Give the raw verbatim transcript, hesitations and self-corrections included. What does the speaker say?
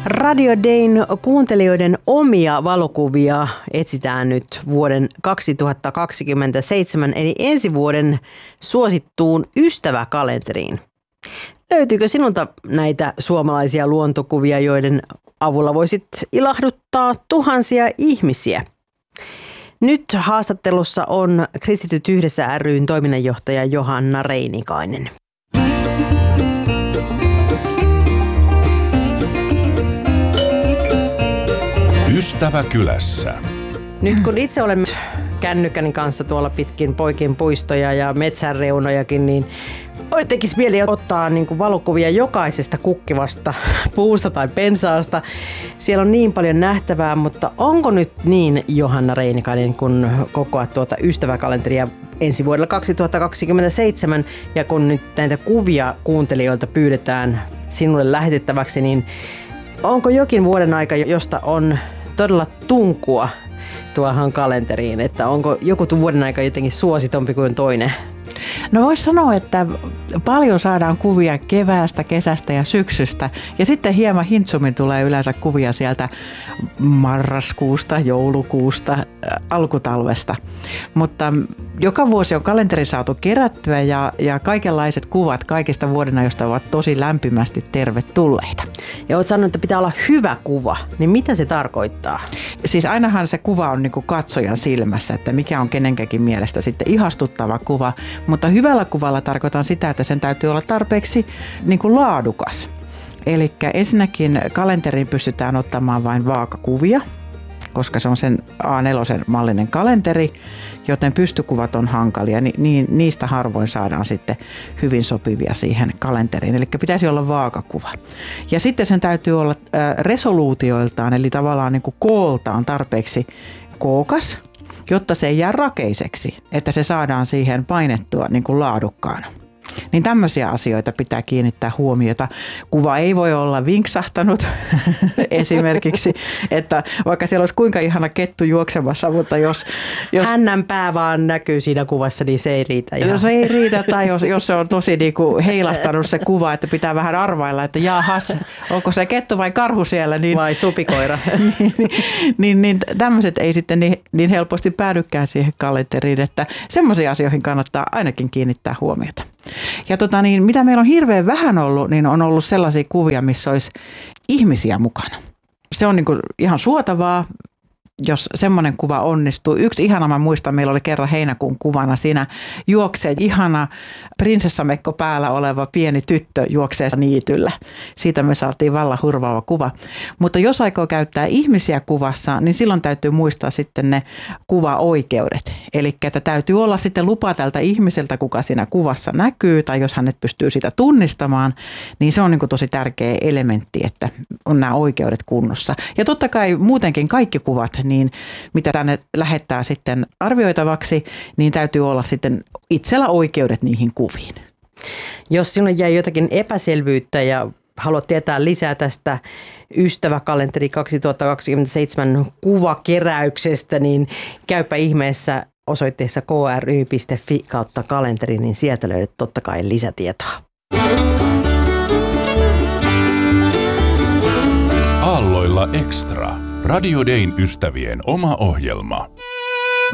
Radio Dayn kuuntelijoiden omia valokuvia etsitään nyt vuoden kaksituhattakaksikymmentäseitsemän eli ensi vuoden suosittuun ystäväkalenteriin. Löytyykö sinulta näitä suomalaisia luontokuvia, joiden avulla voisit ilahduttaa tuhansia ihmisiä? Nyt haastattelussa on Kristityt yhdessä ry:n toiminnanjohtaja Johanna Reinikainen. Ystävä kylässä. Nyt kun itse olen kännykkäni kanssa tuolla pitkin poikin puistoja ja metsän reunojakin, niin tekisi mieli ottaa niin kuin valokuvia jokaisesta kukkivasta puusta tai pensaasta. Siellä on niin paljon nähtävää, mutta onko nyt niin, Johanna Reinikainen, kun kokoat tuota ystäväkalenteria ensi vuodella kaksituhattakaksikymmentäseitsemän ja kun nyt näitä kuvia kuuntelijoilta pyydetään sinulle lähetettäväksi, niin onko jokin vuoden aika, josta on todella tunkua tuohon kalenteriin, että onko joku vuoden aika jotenkin suositompi kuin toinen? No voisi sanoa, että paljon saadaan kuvia keväästä, kesästä ja syksystä ja sitten hieman hintsummin tulee yleensä kuvia sieltä marraskuusta, joulukuusta, alkutalvesta. Mutta joka vuosi on kalenteri saatu kerättyä ja, ja kaikenlaiset kuvat kaikista vuodenajoista ovat tosi lämpimästi tervetulleita. Ja olet sanonut, että pitää olla hyvä kuva, niin mitä se tarkoittaa? Siis ainahan se kuva on niin kuin katsojan silmässä, että mikä on kenenkäkin mielestä sitten ihastuttava kuva, mutta hyvällä kuvalla tarkoitan sitä, että sen täytyy olla tarpeeksi niin kuin laadukas. Eli ensinnäkin kalenteriin pystytään ottamaan vain vaakakuvia, koska se on sen A neljä mallinen kalenteri, joten pystykuvat on hankalia, niin niistä harvoin saadaan sitten hyvin sopivia siihen kalenteriin. Eli pitäisi olla vaakakuva. Ja sitten sen täytyy olla resoluutioiltaan, eli tavallaan niin kuin kooltaan tarpeeksi kookas, jotta se ei jää rakeiseksi, että se saadaan siihen painettua niin kuin laadukkaana. Niin tämmöisiä asioita pitää kiinnittää huomiota. Kuva ei voi olla vinksahtanut esimerkiksi, että vaikka siellä olisi kuinka ihana kettu juoksemassa, mutta jos... jos Hännän pää vaan näkyy siinä kuvassa, niin se ei riitä. Ihan. Jos ei riitä tai jos, jos se on tosi niinku heilahtanut se kuva, että pitää vähän arvailla, että jaahas, onko se kettu vai karhu siellä. Niin, vai supikoira. niin, niin, niin tämmöiset ei sitten niin, niin helposti päädykään siihen kalenteriin, että semmoisiin asioihin kannattaa ainakin kiinnittää huomiota. Ja tota niin, mitä meillä on hirveän vähän ollut, niin on ollut sellaisia kuvia, missä olisi ihmisiä mukana. Se on niin kuin ihan suotavaa, jos semmoinen kuva onnistuu. Yksi ihana, mä muistan, meillä oli kerran heinäkuun kuvana, siinä juoksee ihana prinsessamekko päällä oleva pieni tyttö juoksee niityllä. Siitä me saatiin vallan hurvaava kuva. Mutta jos aikoo käyttää ihmisiä kuvassa, niin silloin täytyy muistaa sitten ne kuvaoikeudet. Eli että täytyy olla sitten lupa tältä ihmiseltä, kuka siinä kuvassa näkyy, tai jos hänet pystyy sitä tunnistamaan, niin se on niin kuin tosi tärkeä elementti, että on nämä oikeudet kunnossa. Ja totta kai muutenkin kaikki kuvat, niin mitä tänne lähettää sitten arvioitavaksi, niin täytyy olla sitten itsellä oikeudet niihin kuviin. Jos sinulle jäi jotakin epäselvyyttä ja haluat tietää lisää tästä ystäväkalenteri kaksituhattakaksikymmentäseitsemän kuvakeräyksestä, niin käypä ihmeessä osoitteessa k r y piste f i kautta kalenteri, niin sieltä löydät totta kai lisätietoa. Aalloilla Extra. Radio Dayn ystävien oma ohjelma.